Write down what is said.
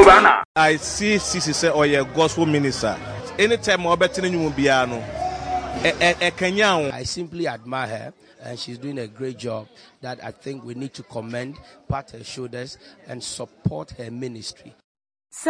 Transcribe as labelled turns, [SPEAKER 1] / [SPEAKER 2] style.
[SPEAKER 1] I see Sisi say or your gospel minister. Anytime I bet you will be
[SPEAKER 2] I simply admire her, and she's doing a great job that I think we need to commend, pat her shoulders, and support her ministry.